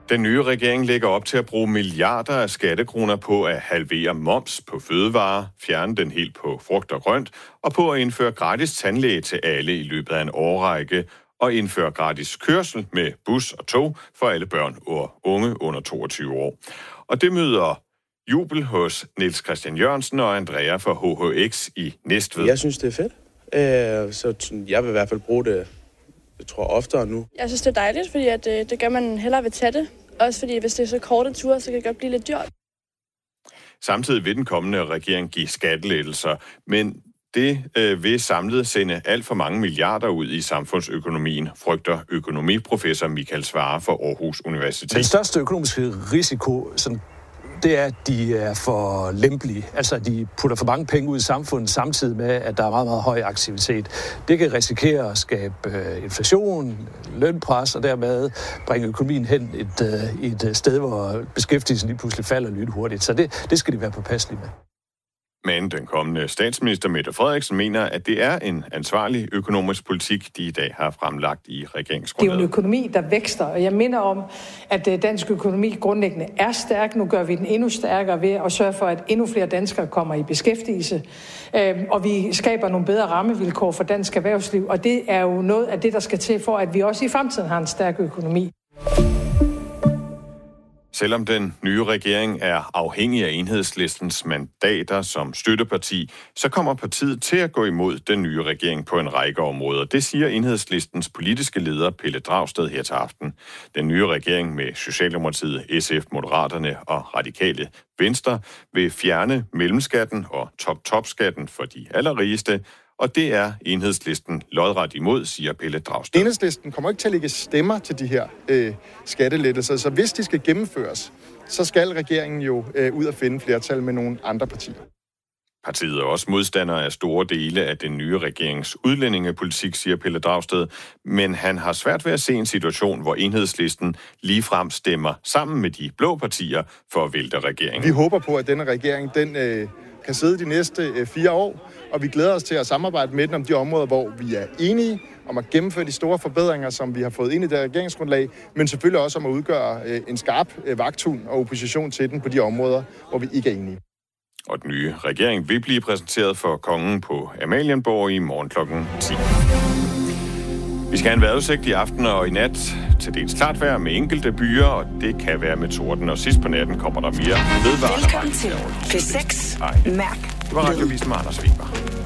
Den nye regering lægger op til at bruge milliarder af skattekroner på at halvere moms på fødevarer, fjerne den helt på frugt og grønt, og på at indføre gratis tandlæge til alle i løbet af en årrække, og indføre gratis kørsel med bus og tog for alle børn og unge under 22 år. Og det møder jubel hos Niels Christian Jørgensen og Andrea fra HHX i Næstved. Jeg synes, det er fedt. Så jeg vil i hvert fald bruge det, jeg tror, oftere nu. Jeg synes, det er dejligt, fordi at, det gør man hellere ved tage det. Også fordi, hvis det er så korte ture, så kan det godt blive lidt dyrt. Samtidig vil den kommende regering give skattelettelser, men det vil samlet sende alt for mange milliarder ud i samfundsøkonomien, frygter økonomiprofessor Michael Svarer fra Aarhus Universitet. Den største økonomiske risiko, det er, at de er for lempelige. Altså, at de putter for mange penge ud i samfundet, samtidig med, at der er meget, meget høj aktivitet. Det kan risikere at skabe inflation, lønpres, og dermed bringe økonomien hen et sted, hvor beskæftigelsen lige pludselig falder lynhurtigt. Så det skal de være påpasselige med. Men den kommende statsminister Mette Frederiksen mener, at det er en ansvarlig økonomisk politik, de i dag har fremlagt i regeringsgrundlaget. Det er jo en økonomi, der vækster, og jeg minder om, at dansk økonomi grundlæggende er stærk. Nu gør vi den endnu stærkere ved at sørge for, at endnu flere danskere kommer i beskæftigelse. Og vi skaber nogle bedre rammevilkår for dansk erhvervsliv, og det er jo noget af det, der skal til for, at vi også i fremtiden har en stærk økonomi. Selvom den nye regering er afhængig af Enhedslistens mandater som støtteparti, så kommer partiet til at gå imod den nye regering på en række områder. Det siger Enhedslistens politiske leder Pelle Dragsted her til aften. Den nye regering med Socialdemokratiet, SF, Moderaterne og Radikale Venstre vil fjerne mellemskatten og top-top-skatten for de allerrigeste, og det er Enhedslisten lodret imod, siger Pelle Dragsted. Enhedslisten kommer ikke til at lægge stemmer til de her skattelettelser, så hvis de skal gennemføres, så skal regeringen jo ud og finde flertal med nogle andre partier. Partiet er også modstander af store dele af den nye regerings udlændingepolitik, siger Pelle Dragsted, men han har svært ved at se en situation, hvor Enhedslisten ligefrem stemmer sammen med de blå partier for at vælte regeringen. Vi håber på, at denne regering kan sidde de næste 4 år, og vi glæder os til at samarbejde med den om de områder, hvor vi er enige om at gennemføre de store forbedringer, som vi har fået ind i det regeringsgrundlag, men selvfølgelig også om at udgøre en skarp vagthund og opposition til den på de områder, hvor vi ikke er enige. Og den nye regering vil blive præsenteret for kongen på Amalienborg i morgen kl. 10. Vi skal have en vejrudsigt i aften og i nat. Til dels klart vejr med enkelte byer, og det kan være med torden. Og sidst på natten kommer der mere vedvarende. Velkommen til P6 Mærk. Det var radiovisen med Anders Weber.